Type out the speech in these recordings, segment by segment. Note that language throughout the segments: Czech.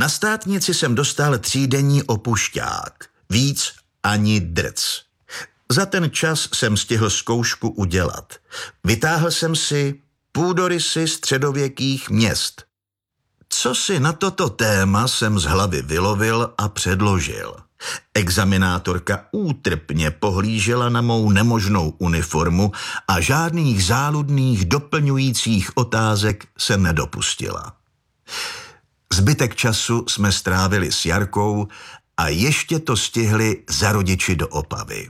Na státnici jsem dostal 3denní opušťák. Víc ani drc. Za ten čas jsem stihl zkoušku udělat. Vytáhl jsem si půdorysy středověkých měst. Co si na toto téma jsem z hlavy vylovil a předložil. Examinátorka útrpně pohlížela na mou nemožnou uniformu a žádných záludných doplňujících otázek se nedopustila. Zbytek času jsme strávili s Jarkou a ještě to stihli za rodiči do Opavy.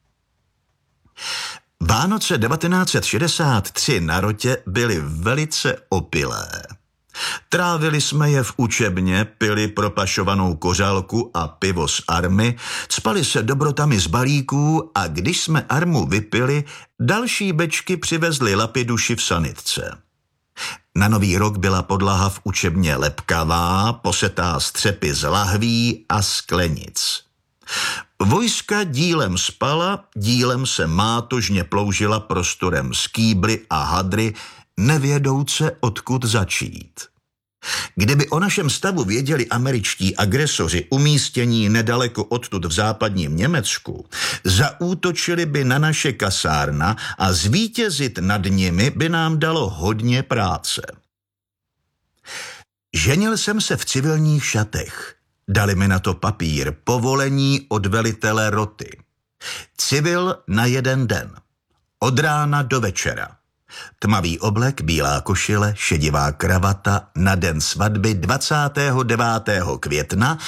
Vánoce 1963 na Rotě byly velice opilé. Trávili jsme je v učebně, pili propašovanou kořálku a pivo z Army, cpali se dobrotami z balíků a když jsme Armu vypili, další bečky přivezli Lapiduši v sanitce. Na Nový rok byla podlaha v učebně lepkavá, posetá střepy z lahví a sklenic. Vojska dílem spala, dílem se mátožně ploužila prostorem Skýbly a Hadry, nevědouce odkud začít. Kdyby o našem stavu věděli američtí agresoři umístění nedaleko odtud v západním Německu, zaútočili by na naše kasárna a zvítězit nad nimi by nám dalo hodně práce. Ženil jsem se v civilních šatech. Dali mi na to papír, povolení od velitele roty. Civil na 1 den. Od rána do večera. Tmavý oblek, bílá košile, šedivá kravata na den svatby 29. května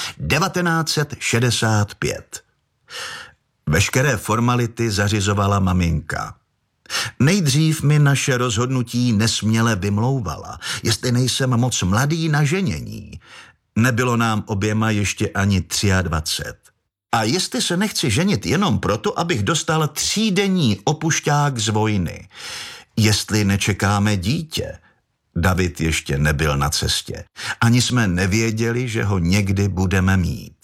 1965. Veškeré formality zařizovala maminka. Nejdřív mi naše rozhodnutí nesměle vymlouvala, jestli nejsem moc mladý na ženění. Nebylo nám oběma ještě ani 23. A jestli se nechci ženit jenom proto, abych dostal 3denní opušťák z vojny. Jestli nečekáme dítě. David ještě nebyl na cestě. Ani jsme nevěděli, že ho někdy budeme mít.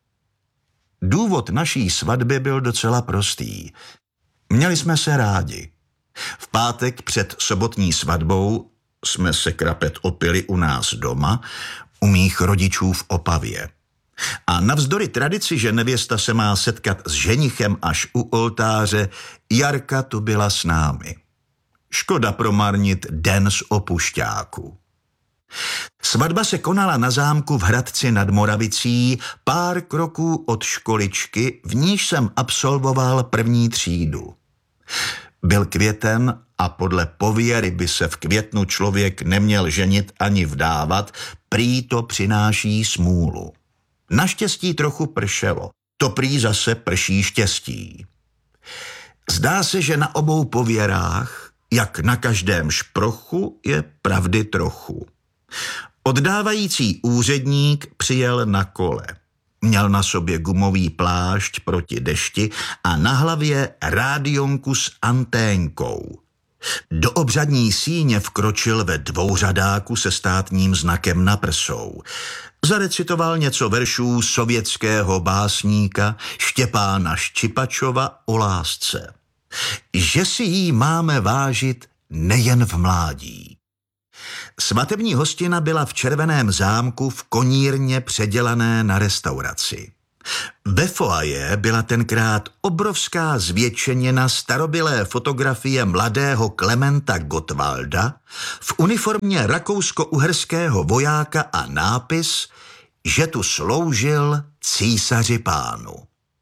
Důvod naší svatby byl docela prostý. Měli jsme se rádi. V pátek před sobotní svatbou jsme se krapet opili u nás doma, u mých rodičů v Opavě. A navzdory tradici, že nevěsta se má setkat s ženichem až u oltáře, Jarka tu byla s námi. Škoda promarnit den z opušťáku. Svatba se konala na zámku v Hradci nad Moravicí, pár kroků od školičky, v níž jsem absolvoval 1. třídu. Byl květen a podle pověry by se v květnu člověk neměl ženit ani vdávat, prý to přináší smůlu. Naštěstí trochu pršelo, to prý zase prší štěstí. Zdá se, že na obou pověrách, jak na každém šprochu, je pravdy trochu. Oddávající úředník přijel na kole. Měl na sobě gumový plášť proti dešti a na hlavě rádionku s anténkou. Do obřadní síně vkročil ve dvouřadáku se státním znakem na prsou. Zarecitoval něco veršů sovětského básníka Štěpána Ščipačova o lásce. Že si jí máme vážit nejen v mládí. Svatební hostina byla v Červeném zámku v konírně předělané na restauraci. Ve foaje byla tenkrát obrovská zvětšenina starobylé fotografie mladého Klementa Gottwalda v uniformě rakousko-uherského vojáka a nápis, že tu sloužil císaři pánu.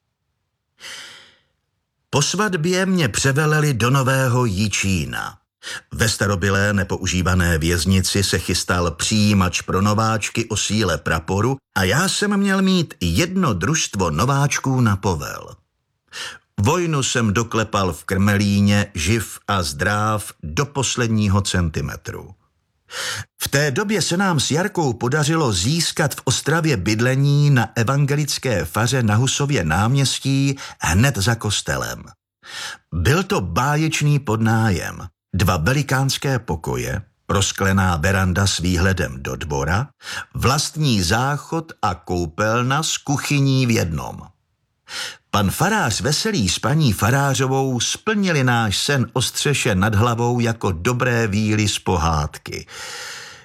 Po svatbě mě převeleli do Nového Jičína. Ve starobylé nepoužívané věznici se chystal přijímač pro nováčky o síle praporu a já jsem měl mít 1 družstvo nováčků na povel. Vojnu jsem doklepal v Krmelíně živ a zdráv do posledního centimetru. V té době se nám s Jarkou podařilo získat v Ostravě bydlení na evangelické faře na Husově náměstí hned za kostelem. Byl to báječný podnájem. 2 velikánské pokoje, prosklená veranda s výhledem do dvora, vlastní záchod a koupelna s kuchyní v jednom. Pan farář Veselý s paní farářovou splnili náš sen o střeše nad hlavou jako dobré víly z pohádky.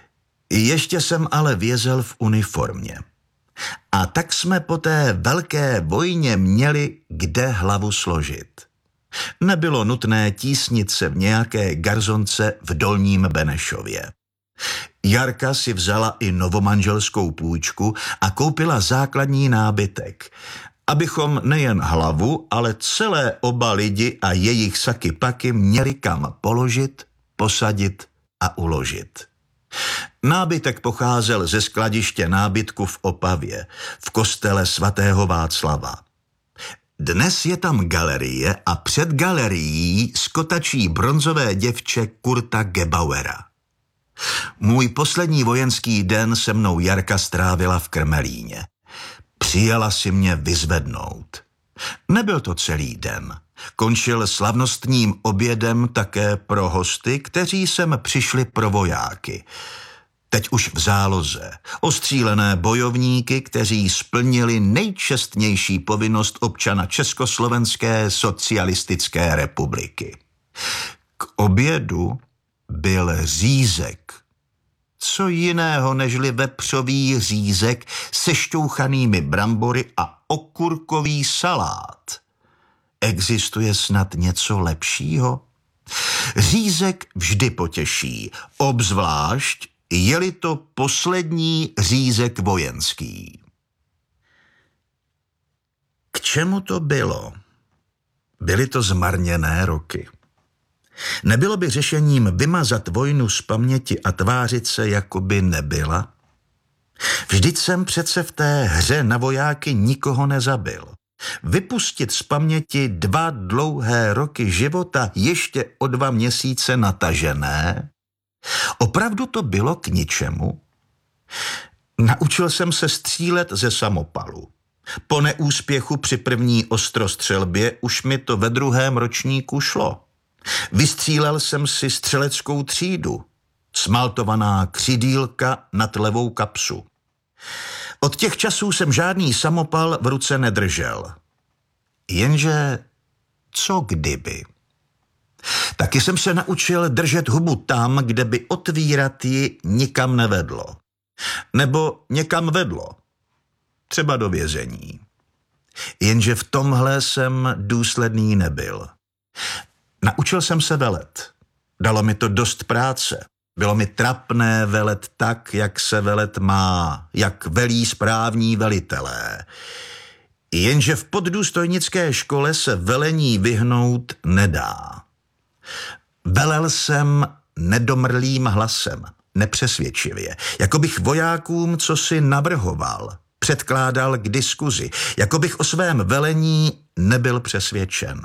Ještě jsem ale vězel v uniformě. A tak jsme po té velké vojně měli kde hlavu složit. Nebylo nutné tísnit se v nějaké garzonce v Dolním Benešově. Jarka si vzala i novomanželskou půjčku a koupila základní nábytek, abychom nejen hlavu, ale celé oba lidi a jejich saky paky měli kam položit, posadit a uložit. Nábytek pocházel ze skladiště nábytku v Opavě, v kostele svatého Václava. Dnes je tam galerie a před galerií skotačí bronzové děvče Kurta Gebauera. Můj poslední vojenský den se mnou Jarka strávila v Krmelíně. Přijela si mě vyzvednout. Nebyl to celý den. Končil slavnostním obědem také pro hosty, kteří sem přišli pro vojáky. Teď už v záloze. Ostřílené bojovníky, kteří splnili nejčestnější povinnost občana Československé socialistické republiky. K obědu byl řízek. Co jiného nežli vepřový řízek se šťouchanými brambory a okurkový salát. Existuje snad něco lepšího? Řízek vždy potěší, obzvlášť je-li to poslední řízek vojenský. K čemu to bylo? Byly to zmarněné roky. Nebylo by řešením vymazat vojnu z paměti a tvářit se, jako by nebyla? Vždyť jsem přece v té hře na vojáky nikoho nezabil. Vypustit z paměti 2 dlouhé roky života ještě o 2 měsíce natažené? Opravdu to bylo k ničemu? Naučil jsem se střílet ze samopalu. Po neúspěchu při první ostrostřelbě už mi to ve 2. ročníku šlo. Vystřílel jsem si střeleckou třídu, smaltovaná křidýlka nad levou kapsu. Od těch časů jsem žádný samopal v ruce nedržel. Jenže co kdyby? Taky jsem se naučil držet hubu tam, kde by otvírat ji nikam nevedlo. Nebo někam vedlo. Třeba do vězení. Jenže v tomhle jsem důsledný nebyl. Naučil jsem se velet. Dalo mi to dost práce. Bylo mi trapné velet tak, jak se velet má, jak velí správní velitelé. Jenže v poddůstojnické škole se velení vyhnout nedá. Velel jsem nedomrlým hlasem, nepřesvědčivě, jako bych vojákům cosi navrhoval, předkládal k diskuzi, jako bych o svém velení nebyl přesvědčen.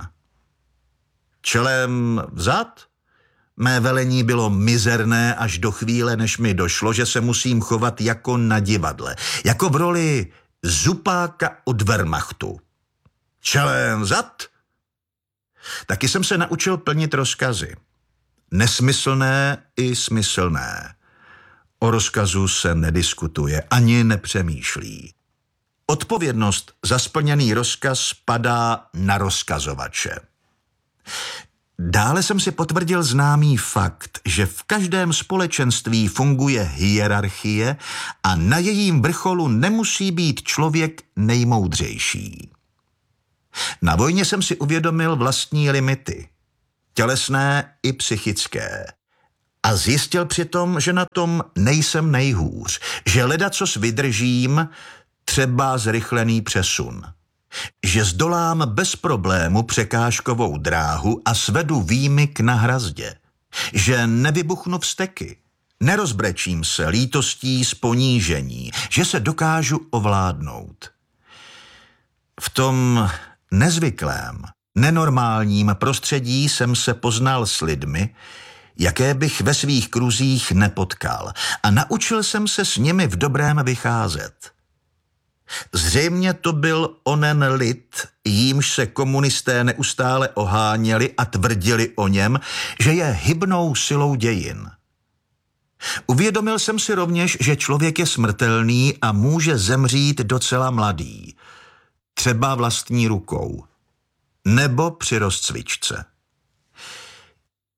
Čelem vzad? Mé velení bylo mizerné až do chvíle, než mi došlo, že se musím chovat jako na divadle, jako v roli zupáka od Wehrmachtu. Čelem vzad? Taky jsem se naučil plnit rozkazy. Nesmyslné i smyslné. O rozkazu se nediskutuje, ani nepřemýšlí. Odpovědnost za splněný rozkaz padá na rozkazovače. Dále jsem si potvrdil známý fakt, že v každém společenství funguje hierarchie a na jejím vrcholu nemusí být člověk nejmoudřejší. Na vojně jsem si uvědomil vlastní limity, tělesné i psychické. A zjistil přitom, že na tom nejsem nejhůř, že ledacos vydržím, třeba zrychlený přesun. Že zdolám bez problému překážkovou dráhu a svedu výmyk na hrazdě. Že nevybuchnu vzteky, nerozbrečím se lítostí z ponížení, že se dokážu ovládnout. V tom nezvyklém, nenormálním prostředí jsem se poznal s lidmi, jaké bych ve svých kruzích nepotkal, a naučil jsem se s nimi v dobrém vycházet. Zřejmě to byl onen lid, jímž se komunisté neustále oháněli a tvrdili o něm, že je hybnou silou dějin. Uvědomil jsem si rovněž, že člověk je smrtelný a může zemřít docela mladý, třeba vlastní rukou, nebo při rozcvičce.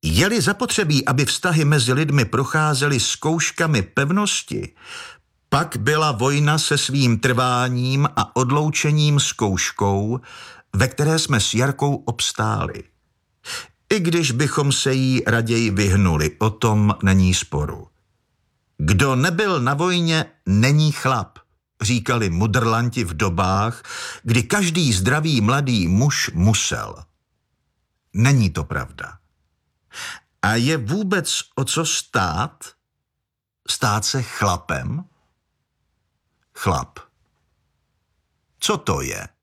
Je-li zapotřebí, aby vztahy mezi lidmi procházely zkouškami pevnosti, pak byla vojna se svým trváním a odloučením zkouškou, ve které jsme s Jarkou obstáli. I když bychom se jí raději vyhnuli, o tom není sporu. Kdo nebyl na vojně, není chlap, říkali mudrlanti v dobách, kdy každý zdravý mladý muž musel. Není to pravda. A je vůbec o co stát? Stát se chlapem? Chlap. Co to je?